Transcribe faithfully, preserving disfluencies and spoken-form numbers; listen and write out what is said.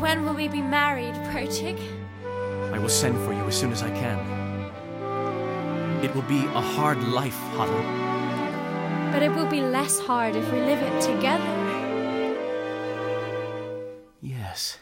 when will we be married, Brochig? I will send for you as soon as I can. It will be a hard life, Huddle. But it will be less hard if we live it together. Yes.